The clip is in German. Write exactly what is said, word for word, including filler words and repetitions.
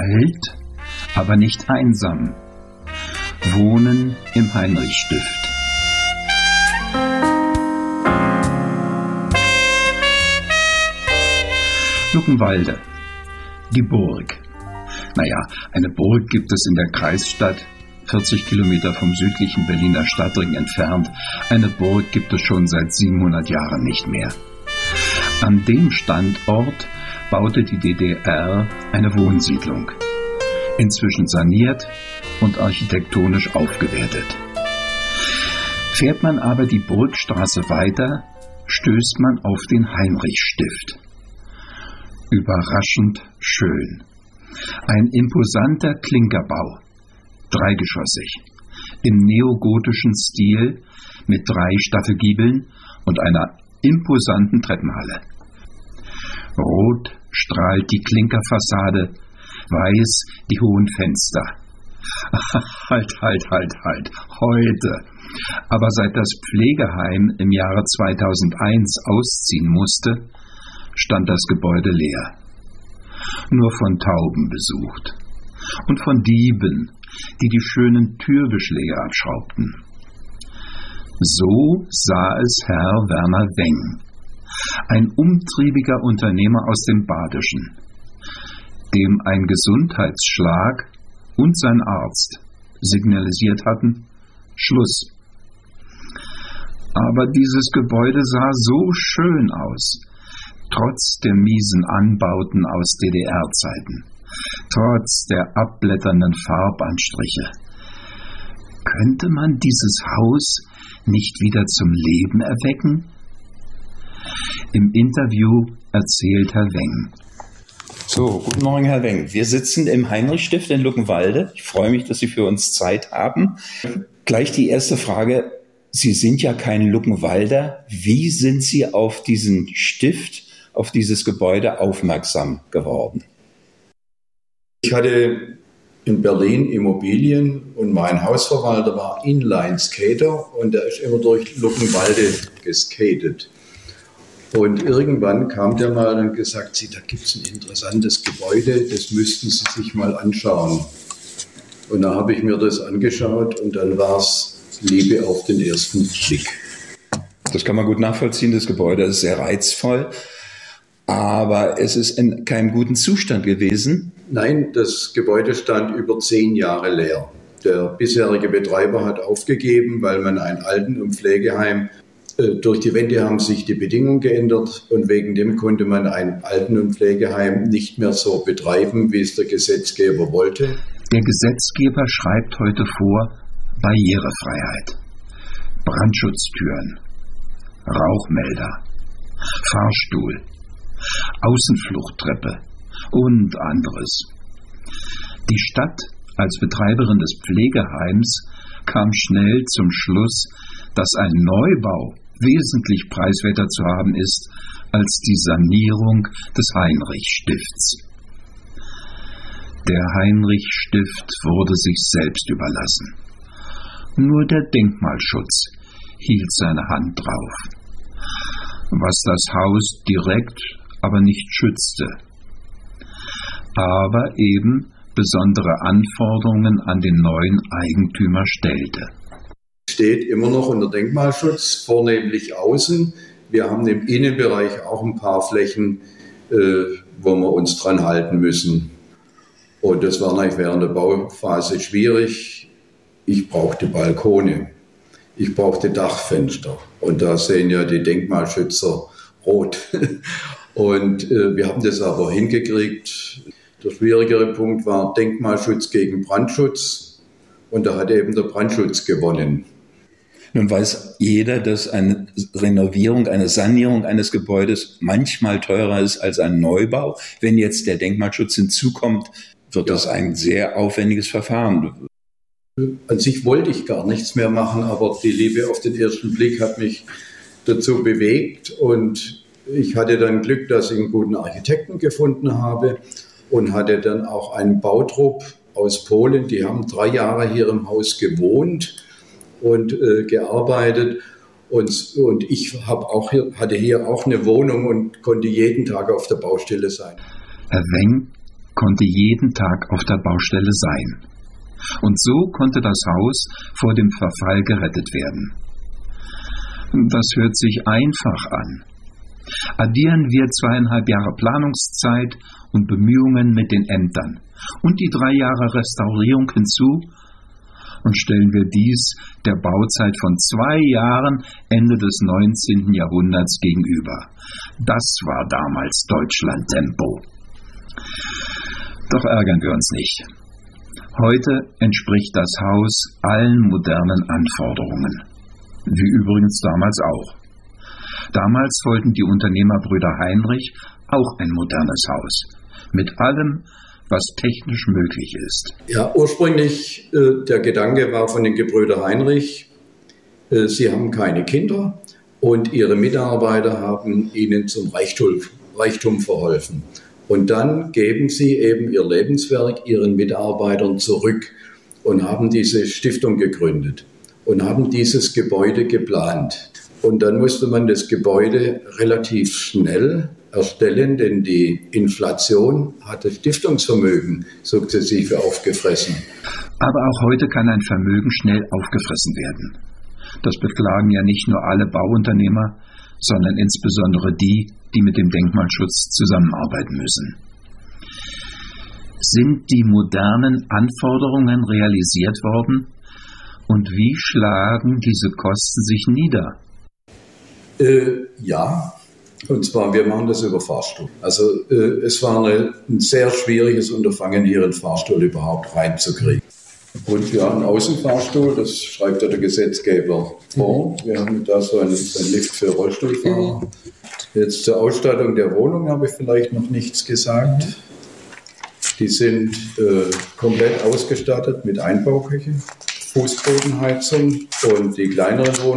Kalt, aber nicht einsam. Wohnen im Heinrichstift. Luckenwalde, die Burg. Naja, eine Burg gibt es in der Kreisstadt, vierzig Kilometer vom südlichen Berliner Stadtring entfernt. Eine Burg gibt es schon seit siebenhundert Jahren nicht mehr. An dem Standort baute die D D R eine Wohnsiedlung, inzwischen saniert und architektonisch aufgewertet. Fährt man aber die Burgstraße weiter, stößt man auf den Heinrichstift. Überraschend schön. Ein imposanter Klinkerbau, dreigeschossig, im neogotischen Stil mit drei Staffelgiebeln und einer imposanten Treppenhalle. Rot strahlt die Klinkerfassade, weiß die hohen Fenster. halt, halt, halt, halt, heute. Aber seit das Pflegeheim im Jahre zweitausendeins ausziehen musste, stand das Gebäude leer. Nur von Tauben besucht und von Dieben, die die schönen Türbeschläge abschraubten. So sah es Herr Werner Weng, ein umtriebiger Unternehmer aus dem Badischen, dem ein Gesundheitsschlag und sein Arzt signalisiert hatten, Schluss. Aber dieses Gebäude sah so schön aus, trotz der miesen Anbauten aus D D R-Zeiten, trotz der abblätternden Farbanstriche. Könnte man dieses Haus nicht wieder zum Leben erwecken? Im Interview erzählt Herr Weng. So, guten Morgen, Herr Weng. Wir sitzen im Heinrichstift in Luckenwalde. Ich freue mich, dass Sie für uns Zeit haben. Gleich die erste Frage. Sie sind ja kein Luckenwalder. Wie sind Sie auf diesen Stift, auf dieses Gebäude aufmerksam geworden? Ich hatte in Berlin Immobilien und mein Hausverwalter war Inline-Skater und der ist immer durch Luckenwalde geskatet. Und irgendwann kam der mal und gesagt, Sie, da gibt es ein interessantes Gebäude, das müssten Sie sich mal anschauen. Und da habe ich mir das angeschaut und dann war es Liebe auf den ersten Blick. Das kann man gut nachvollziehen, das Gebäude ist sehr reizvoll, aber es ist in keinem guten Zustand gewesen. Nein, das Gebäude stand über zehn Jahre leer. Der bisherige Betreiber hat aufgegeben, weil man ein Alten- und Pflegeheim durch die Wende haben sich die Bedingungen geändert und wegen dem konnte man ein Alten- und Pflegeheim nicht mehr so betreiben, wie es der Gesetzgeber wollte. Der Gesetzgeber schreibt heute vor Barrierefreiheit, Brandschutztüren, Rauchmelder, Fahrstuhl, Außenfluchttreppe und anderes. Die Stadt als Betreiberin des Pflegeheims kam schnell zum Schluss, dass ein Neubau wesentlich preiswerter zu haben ist als die Sanierung des Heinrichstifts. Der Heinrichstift wurde sich selbst überlassen. Nur der Denkmalschutz hielt seine Hand drauf, was das Haus direkt aber nicht schützte, aber eben besondere Anforderungen an den neuen Eigentümer stellte. Steht immer noch unter Denkmalschutz, vornehmlich außen. Wir haben im Innenbereich auch ein paar Flächen, äh, wo wir uns dran halten müssen. Und das war natürlich während der Bauphase schwierig. Ich brauchte Balkone, ich brauchte Dachfenster. Und da sehen ja die Denkmalschützer rot. Und äh, wir haben das aber hingekriegt. Der schwierigere Punkt war Denkmalschutz gegen Brandschutz. Und da hat eben der Brandschutz gewonnen. Nun weiß jeder, dass eine Renovierung, eine Sanierung eines Gebäudes manchmal teurer ist als ein Neubau. Wenn jetzt der Denkmalschutz hinzukommt, wird ja. das ein sehr aufwendiges Verfahren. An sich wollte ich gar nichts mehr machen, aber die Liebe auf den ersten Blick hat mich dazu bewegt. Und ich hatte dann Glück, dass ich einen guten Architekten gefunden habe und hatte dann auch einen Bautrupp aus Polen. Die haben drei Jahre hier im Haus gewohnt und äh, gearbeitet und, und ich hab auch hier, hatte hier auch eine Wohnung und konnte jeden Tag auf der Baustelle sein. Herr Weng konnte jeden Tag auf der Baustelle sein. Und so konnte das Haus vor dem Verfall gerettet werden. Das hört sich einfach an. Addieren wir zweieinhalb Jahre Planungszeit und Bemühungen mit den Ämtern und die drei Jahre Restaurierung hinzu und stellen wir dies der Bauzeit von zwei Jahren Ende des neunzehnten Jahrhunderts gegenüber. Das war damals Deutschland-Tempo. Doch ärgern wir uns nicht. Heute entspricht das Haus allen modernen Anforderungen, wie übrigens damals auch. Damals wollten die Unternehmerbrüder Heinrich auch ein modernes Haus, mit allem, was technisch möglich ist. Ja, ursprünglich äh, der Gedanke war von den Gebrüder Heinrich, äh, sie haben keine Kinder und ihre Mitarbeiter haben ihnen zum Reichtum, Reichtum verholfen. Und dann geben sie eben ihr Lebenswerk ihren Mitarbeitern zurück und haben diese Stiftung gegründet und haben dieses Gebäude geplant. Und dann musste man das Gebäude relativ schnell erstellen, denn die Inflation hat das Stiftungsvermögen sukzessive aufgefressen. Aber auch heute kann ein Vermögen schnell aufgefressen werden. Das beklagen ja nicht nur alle Bauunternehmer, sondern insbesondere die, die mit dem Denkmalschutz zusammenarbeiten müssen. Sind die modernen Anforderungen realisiert worden? Und wie schlagen diese Kosten sich nieder? Äh, ja, und zwar, wir machen das über Fahrstuhl. Also äh, es war eine, ein sehr schwieriges Unterfangen, hier einen Fahrstuhl überhaupt reinzukriegen. Und wir haben einen Außenfahrstuhl, das schreibt ja der Gesetzgeber vor. Wir haben da so einen, so einen Lift für Rollstuhlfahrer. Jetzt zur Ausstattung der Wohnung habe ich vielleicht noch nichts gesagt. Die sind äh, komplett ausgestattet mit Einbauküche, Fußbodenheizung und die kleineren Wohnungen